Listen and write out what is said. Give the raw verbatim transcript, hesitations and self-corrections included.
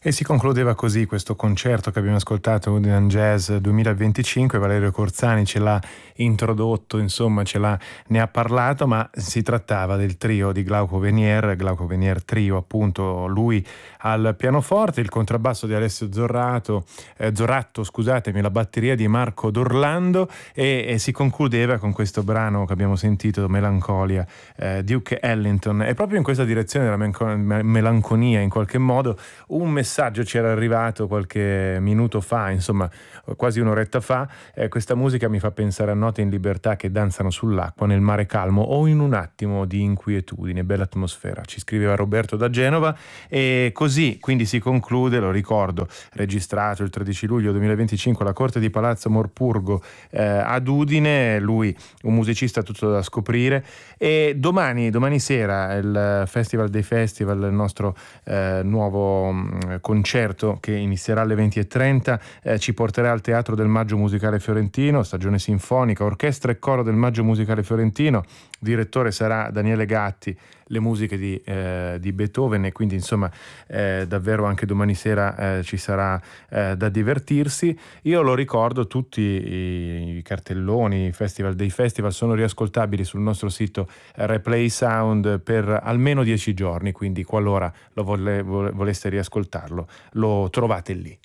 E si concludeva così questo concerto che abbiamo ascoltato, Udine Jazz duemilaventicinque. Valerio Corzani ce l'ha introdotto, insomma ce l'ha, ne ha parlato, ma si trattava del trio di Glauco Venier, Glauco Venier Trio appunto, lui al pianoforte, il contrabbasso di Alessio Zorrato, eh, Zoratto, scusatemi, la batteria di Marco D'Orlando e, e si concludeva con questo brano che abbiamo sentito, Melancolia, eh, Duke Ellington. E proprio in questa direzione della menco- melanconia in qualche modo un messaggio ci era arrivato qualche minuto fa, insomma quasi un'oretta fa. Eh, questa musica mi fa pensare a note in libertà che danzano sull'acqua nel mare calmo o in un attimo di inquietudine, bella atmosfera, ci scriveva Roberto da Genova. E così quindi si conclude, lo ricordo, registrato il tredici luglio duemilaventicinque alla Corte di Palazzo Morpurgo eh, ad Udine, lui un musicista tutto da scoprire. E domani, domani sera il Festival dei Festival, il nostro eh, nuovo mh, concerto che inizierà alle venti e trenta, eh, ci porterà al Teatro del Maggio Musicale Fiorentino, stagione sinfonica, orchestra e coro del Maggio Musicale Fiorentino, direttore sarà Daniele Gatti, le musiche di, eh, di Beethoven, e quindi insomma eh, davvero anche domani sera eh, ci sarà eh, da divertirsi. Io lo ricordo, tutti i, i cartelloni, i festival dei festival sono riascoltabili sul nostro sito eh, Replay Sound per almeno dieci giorni, quindi qualora lo vole, vole, voleste riascoltarlo lo trovate lì.